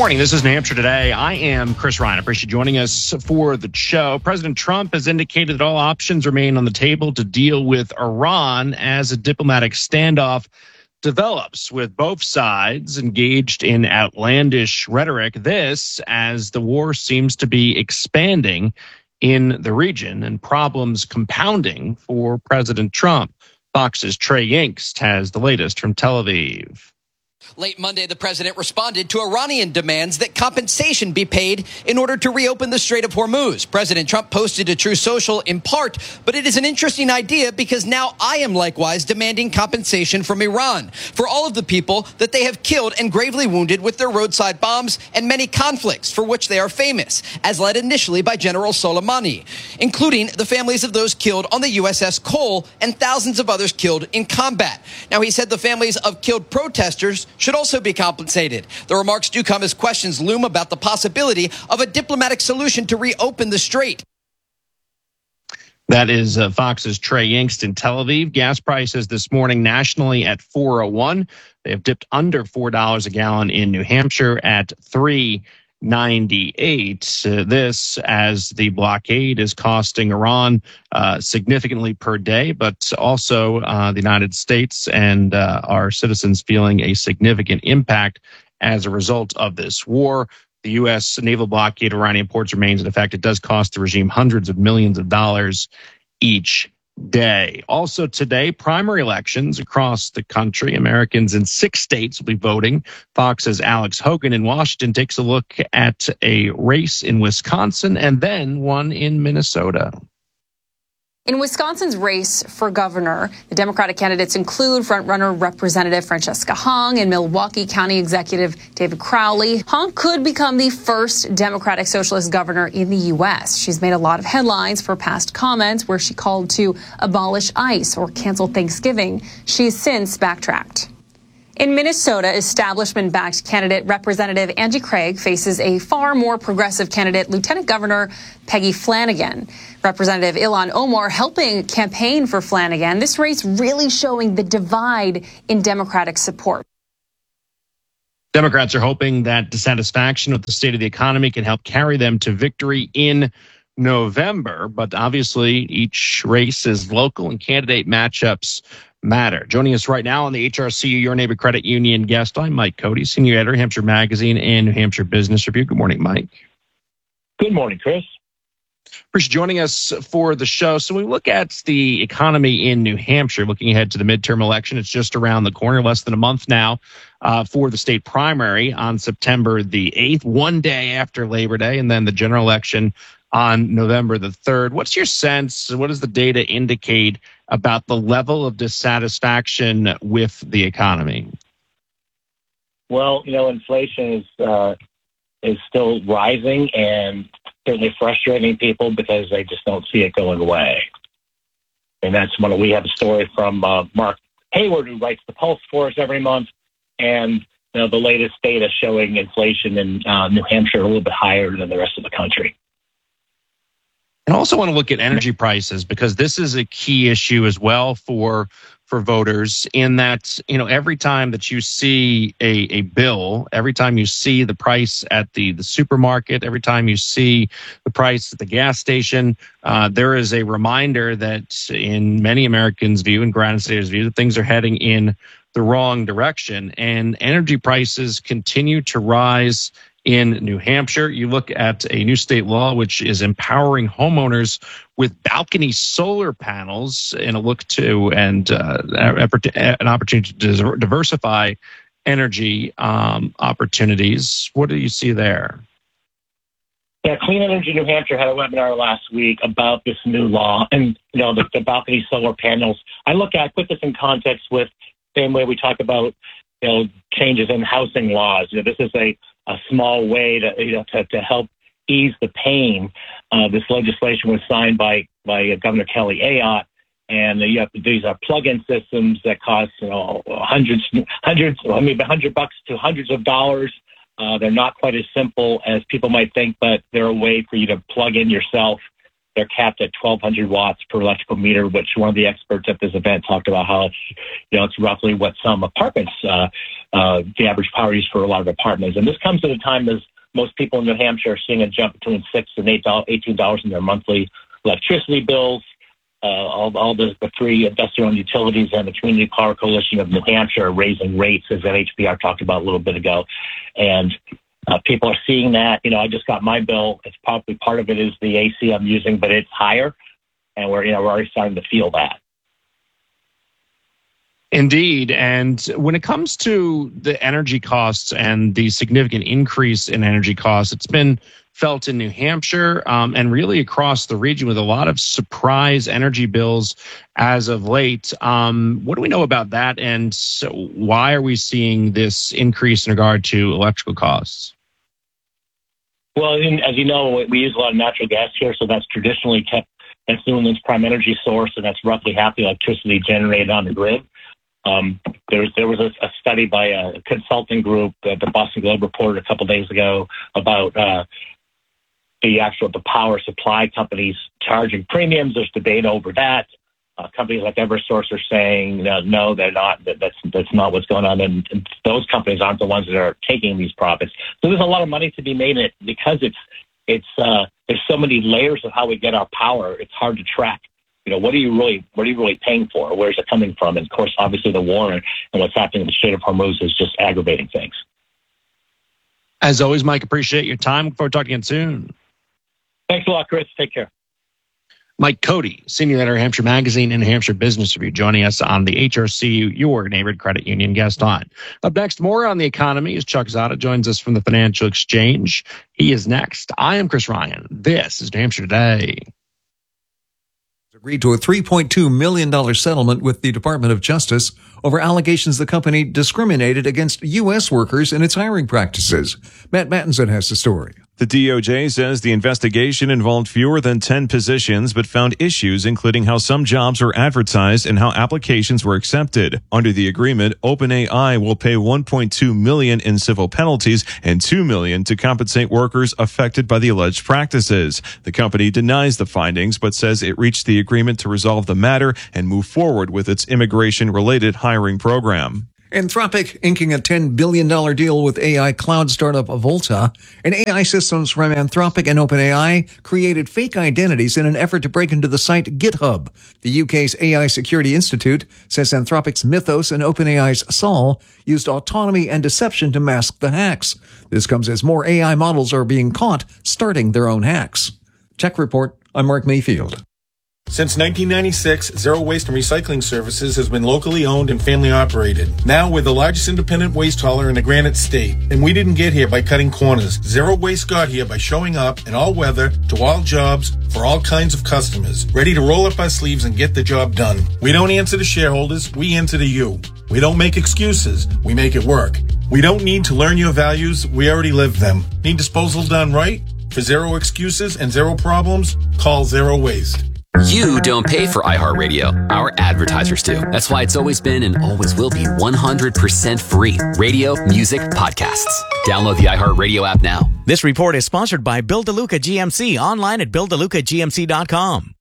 Morning. This is New Hampshire Today. I am Chris Ryan. I appreciate you joining us for the show. President Trump has indicated that all options remain on the table to deal with Iran as a diplomatic standoff develops, with both sides engaged in outlandish rhetoric. This as the war seems to be expanding in the region and problems compounding for President Trump. Fox's Trey Yingst has the latest from Tel Aviv. Late Monday, the president responded to Iranian demands that compensation be paid in order to reopen the Strait of Hormuz. President Trump posted to Truth Social in part, but it is an interesting idea because now I am likewise demanding compensation from Iran for all of the people that they have killed and gravely wounded with their roadside bombs and many conflicts for which they are famous, as led initially by General Soleimani, including the families of those killed on the USS Cole and thousands of others killed in combat. Now, he said the families of killed protesters should also be compensated. The remarks do come as questions loom about the possibility of a diplomatic solution to reopen the strait. That is Fox's Trey Yingst in Tel Aviv. Gas prices this morning nationally at $4.01. They have dipped under $4 a gallon in New Hampshire at $3.98. This as the blockade is costing Iran significantly per day, but also the United States and our citizens feeling a significant impact as a result of this war. The U.S. naval blockade of Iranian ports remains in effect. It does cost the regime hundreds of millions of dollars each day. Also today, primary elections across the country. Americans in 6 states will be voting. Fox's Alex Hogan in Washington takes a look at a race in Wisconsin and then one in Minnesota. In Wisconsin's race for governor, the Democratic candidates include frontrunner Representative Francesca Hong and Milwaukee County Executive David Crowley. Hong could become the first Democratic Socialist governor in the U.S. She's made a lot of headlines for past comments where she called to abolish ICE or cancel Thanksgiving. She's since backtracked. In Minnesota, establishment-backed candidate Representative Angie Craig faces a far more progressive candidate, Lieutenant Governor Peggy Flanagan. Representative Ilhan Omar helping campaign for Flanagan. This race really showing the divide in Democratic support. Democrats are hoping that dissatisfaction with the state of the economy can help carry them to victory in November. But obviously, each race is local and candidate matchups matter. Joining us right now on the HRCU Your Neighbor Credit Union guest line, Mike Cody, senior editor, Hampshire Magazine and New Hampshire Business Review. Good morning, Mike. Good morning, Chris. Appreciate you joining us for the show. So we look at the economy in New Hampshire, looking ahead to the midterm election. It's just around the corner, less than a month now for the state primary on September the 8th, one day after Labor Day, and then the general election on November the 3rd. What's your sense? What does the data indicate about the level of dissatisfaction with the economy? Well, inflation is still rising and certainly frustrating people because they just don't see it going away. And that's when we have a story from Mark Hayward, who writes the Pulse for us every month, and the latest data showing inflation in New Hampshire a little bit higher than the rest of the country. And I also want to look at energy prices because this is a key issue as well for voters in that, every time that you see a bill, every time you see the price at the supermarket, every time you see the price at the gas station, there is a reminder that in many Americans' view and Granite State's view, that things are heading in the wrong direction. And energy prices continue to rise in New Hampshire. You look at a new state law which is empowering homeowners with balcony solar panels in a look to and an opportunity to diversify energy opportunities. What do you see there? Yeah, Clean Energy New Hampshire had a webinar last week about this new law and the balcony solar panels. I put this in context with the same way we talk about changes in housing laws. This is a small way to help ease the pain. This legislation was signed by Governor Kelly Ayotte, and these are plug-in systems that cost $100 to hundreds of dollars. They're not quite as simple as people might think, but they're a way for you to plug in yourself they're capped at 1,200 watts per electrical meter, which one of the experts at this event talked about how it's roughly what some apartments, the average power use for a lot of apartments. And this comes at a time as most people in New Hampshire are seeing a jump between $6 and $18 in their monthly electricity bills. All the three investor-owned utilities and the Community Power Coalition of New Hampshire are raising rates, as NHPR talked about a little bit ago. And people are seeing that. I just got my bill. It's probably part of it is the AC I'm using, but it's higher. And we're already starting to feel that. Indeed. And when it comes to the energy costs and the significant increase in energy costs, it's been felt in New Hampshire and really across the region with a lot of surprise energy bills as of late. What do we know about that? And so why are we seeing this increase in regard to electrical costs? Well, as you know, we use a lot of natural gas here, so that's traditionally kept as New England's prime energy source, and that's roughly half the electricity generated on the grid. There was a study by a consulting group that the Boston Globe reported a couple of days ago about the power supply companies charging premiums. There's debate over that. Companies like Eversource are saying no, they're not. That's not what's going on, and those companies aren't the ones that are taking these profits. So there's a lot of money to be made in it because it's there's so many layers of how we get our power. It's hard to track. What are you really paying for? Where's it coming from? And of course, obviously, the war and what's happening in the Strait of Hormuz is just aggravating things. As always, Mike, appreciate your time. Look forward to talking again soon. Thanks a lot, Chris. Take care. Mike Cody, senior editor of Hampshire Magazine and Hampshire Business Review, joining us on the HRC, your neighborhood credit union guest line. Up next, more on the economy as Chuck Zada joins us from the Financial Exchange. He is next. I am Chris Ryan. This is New Hampshire Today. Agreed to a $3.2 million settlement with the Department of Justice over allegations the company discriminated against U.S. workers in its hiring practices. Matt Mattinson has the story. The DOJ says the investigation involved fewer than 10 positions, but found issues including how some jobs were advertised and how applications were accepted. Under the agreement, OpenAI will pay $1.2 million in civil penalties and $2 million to compensate workers affected by the alleged practices. The company denies the findings, but says it reached the agreement to resolve the matter and move forward with its immigration-related hiring program. Anthropic inking a $10 billion deal with AI cloud startup Volta, and AI systems from Anthropic and OpenAI created fake identities in an effort to break into the site GitHub. The UK's AI Security Institute says Anthropic's Mythos and OpenAI's Sol used autonomy and deception to mask the hacks. This comes as more AI models are being caught starting their own hacks. Tech Report, I'm Mark Mayfield. Since 1996, Zero Waste and Recycling Services has been locally owned and family operated. Now we're the largest independent waste hauler in the Granite State. And we didn't get here by cutting corners. Zero Waste got here by showing up in all weather to all jobs for all kinds of customers, ready to roll up our sleeves and get the job done. We don't answer to shareholders, we answer to you. We don't make excuses, we make it work. We don't need to learn your values, we already live them. Need disposal done right? For zero excuses and zero problems, call Zero Waste. You don't pay for iHeartRadio. Our advertisers do. That's why it's always been and always will be 100% free. Radio, music, podcasts. Download the iHeartRadio app now. This report is sponsored by Bill DeLuca GMC, online at BillDeLucaGMC.com.